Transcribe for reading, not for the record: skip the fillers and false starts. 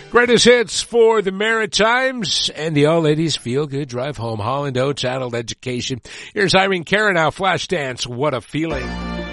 Greatest hits for the Maritimes and the All Ladies Feel Good Drive Home. Holland Oates, Adult Education. Here's Irene Cara now. Flashdance, What a Feeling.